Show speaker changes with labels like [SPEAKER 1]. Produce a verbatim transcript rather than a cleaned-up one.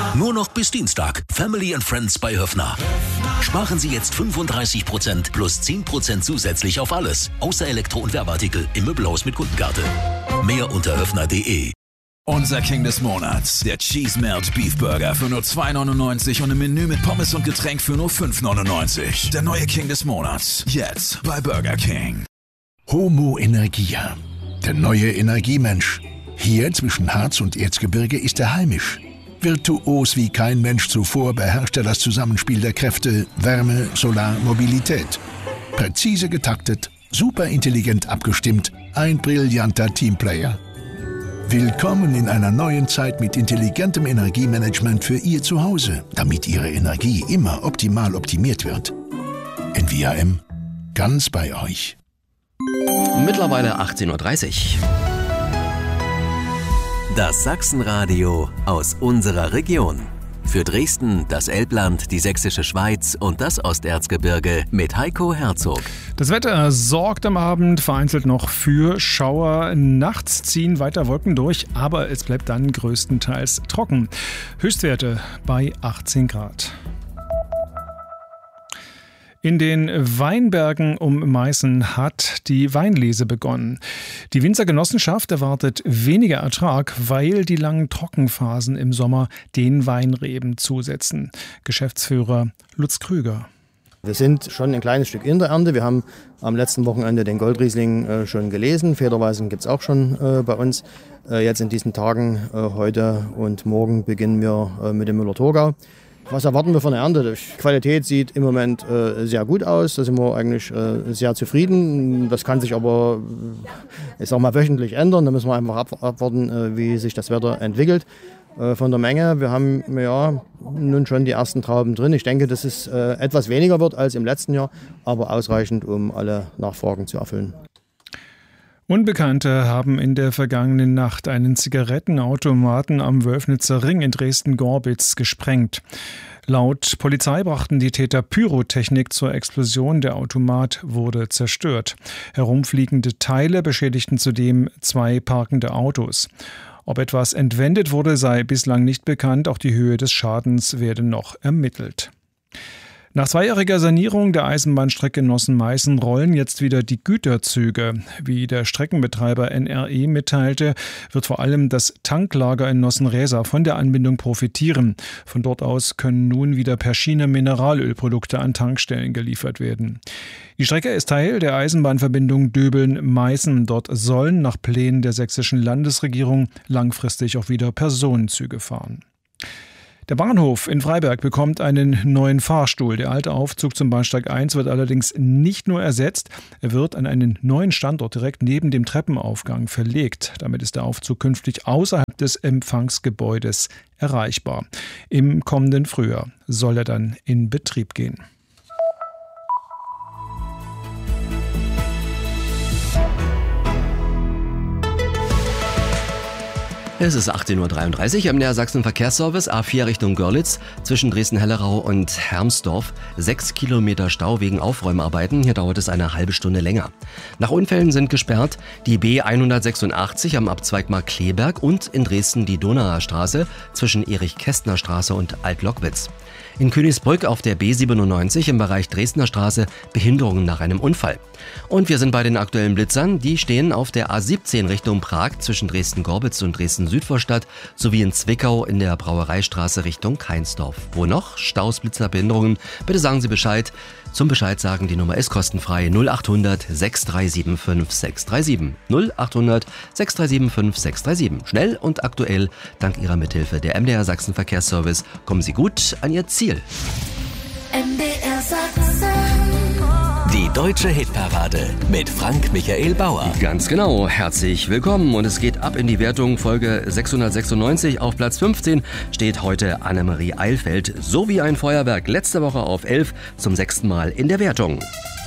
[SPEAKER 1] Nur noch bis Dienstag. Family and Friends bei Höffner. Sparen Sie jetzt fünfunddreißig Prozent plus zehn Prozent zusätzlich auf alles. Außer Elektro- und Werbeartikel im Möbelhaus mit Kundenkarte. Mehr unter höffner punkt de.
[SPEAKER 2] Unser King des Monats, der Cheese Melt Beef Burger für nur zwei neunundneunzig und ein Menü mit Pommes und Getränk für nur fünf neunundneunzig. Der neue King des Monats, jetzt bei Burger King.
[SPEAKER 3] Homo Energia, der neue Energiemensch. Hier zwischen Harz und Erzgebirge ist er heimisch. Virtuos wie kein Mensch zuvor beherrscht er das Zusammenspiel der Kräfte Wärme, Solar, Mobilität. Präzise getaktet, superintelligent abgestimmt, ein brillanter Teamplayer. Willkommen in einer neuen Zeit mit intelligentem Energiemanagement für Ihr Zuhause, damit Ihre Energie immer optimal optimiert wird. N V A M, ganz bei euch.
[SPEAKER 4] Mittlerweile achtzehn Uhr dreißig.
[SPEAKER 1] Das Sachsenradio aus unserer Region. Für Dresden, das Elbland, die Sächsische Schweiz und das Osterzgebirge mit Heiko Herzog.
[SPEAKER 5] Das Wetter sorgt am Abend vereinzelt noch für Schauer. Nachts ziehen weiter Wolken durch, aber es bleibt dann größtenteils trocken. Höchstwerte bei achtzehn Grad. In den Weinbergen um Meißen hat die Weinlese begonnen. Die Winzergenossenschaft erwartet weniger Ertrag, weil die langen Trockenphasen im Sommer den Weinreben zusetzen. Geschäftsführer Lutz Krüger.
[SPEAKER 6] Wir sind schon ein kleines Stück in der Ernte. Wir haben am letzten Wochenende den Goldriesling äh, schon gelesen. Federweisen gibt es auch schon äh, bei uns. Äh, jetzt in diesen Tagen, äh, heute und morgen, beginnen wir äh, mit dem Müller-Thurgau. Was erwarten wir von der Ernte? Die Qualität sieht im Moment äh, sehr gut aus. Da sind wir eigentlich äh, sehr zufrieden. Das kann sich aber, ich sag mal, wöchentlich ändern. Da müssen wir einfach ab, abwarten, äh, wie sich das Wetter entwickelt. Äh, von der Menge, wir haben ja nun schon die ersten Trauben drin. Ich denke, dass es äh, etwas weniger wird als im letzten Jahr, aber ausreichend, um alle Nachfragen zu erfüllen.
[SPEAKER 5] Unbekannte haben in der vergangenen Nacht einen Zigarettenautomaten am Wölfnitzer Ring in Dresden-Gorbitz gesprengt. Laut Polizei brachten die Täter Pyrotechnik zur Explosion. Der Automat wurde zerstört. Herumfliegende Teile beschädigten zudem zwei parkende Autos. Ob etwas entwendet wurde, sei bislang nicht bekannt. Auch die Höhe des Schadens werde noch ermittelt. Nach zweijähriger Sanierung der Eisenbahnstrecke Nossen-Meißen rollen jetzt wieder die Güterzüge. Wie der Streckenbetreiber N R E mitteilte, wird vor allem das Tanklager in Nossen-Resa von der Anbindung profitieren. Von dort aus können nun wieder per Schiene Mineralölprodukte an Tankstellen geliefert werden. Die Strecke ist Teil der Eisenbahnverbindung Döbeln-Meißen. Dort sollen nach Plänen der sächsischen Landesregierung langfristig auch wieder Personenzüge fahren. Der Bahnhof in Freiberg bekommt einen neuen Fahrstuhl. Der alte Aufzug zum Bahnsteig eins wird allerdings nicht nur ersetzt, er wird an einen neuen Standort direkt neben dem Treppenaufgang verlegt. Damit ist der Aufzug künftig außerhalb des Empfangsgebäudes erreichbar. Im kommenden Frühjahr soll er dann in Betrieb gehen.
[SPEAKER 4] Es ist achtzehn Uhr dreiunddreißig am Niedersachsen Verkehrsservice A vier Richtung Görlitz zwischen Dresden-Hellerau und Hermsdorf. Sechs Kilometer Stau wegen Aufräumarbeiten. Hier dauert es eine halbe Stunde länger. Nach Unfällen sind gesperrt die B hundertsechsundachtzig am Abzweig Markkleeberg und in Dresden die Donauer Straße zwischen Erich-Kästner-Straße und Alt-Lockwitz. In Königsbrück auf der B siebenundneunzig im Bereich Dresdner Straße Behinderungen nach einem Unfall. Und wir sind bei den aktuellen Blitzern. Die stehen auf der A siebzehn Richtung Prag zwischen Dresden-Gorbitz und Dresden-Südvorstadt sowie in Zwickau in der Brauereistraße Richtung Keinsdorf. Wo noch? Staus, Blitzer, Behinderungen? Bitte sagen Sie Bescheid. Zum Bescheid sagen, die Nummer ist kostenfrei null achthundert sechs drei sieben fünf sechs drei sieben. null achthundert sechs drei sieben fünf sechs drei sieben. Schnell und aktuell, dank Ihrer Mithilfe der M D R Sachsen Verkehrsservice, kommen Sie gut an Ihr Ziel.
[SPEAKER 7] M D R Sachsen.
[SPEAKER 1] Die Deutsche Hitparade mit Frank Michael Bauer.
[SPEAKER 4] Ganz genau, herzlich willkommen und es geht ab in die Wertung. Folge sechshundertsechsundneunzig auf Platz fünfzehn steht heute Annemarie Eilfeld. So wie ein Feuerwerk letzte Woche auf elf zum sechsten Mal in der Wertung.